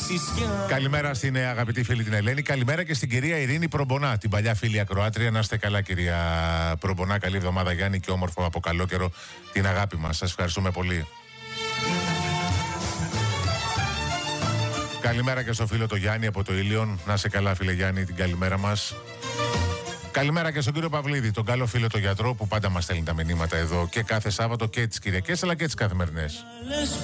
Καλημέρα στην αγαπητή φίλη την Ελένη. Καλημέρα και στην κυρία Ειρήνη Προμπονά, την παλιά φίλη ακροάτρια. Να είστε καλά, κυρία Προμπονά. Καλή εβδομάδα, Γιάννη, και όμορφο από καλό καιρό την αγάπη μας. Σας ευχαριστούμε πολύ. Καλημέρα και στο φίλο το Γιάννη από το Ήλιον. Να είσαι καλά, φίλε Γιάννη, την καλημέρα μας. Καλημέρα και στον κύριο Παυλίδη, τον καλό φίλο το γιατρό που πάντα μας στέλνει τα μηνύματα εδώ και κάθε Σάββατο και τις Κυριακές αλλά και τις καθημερινές.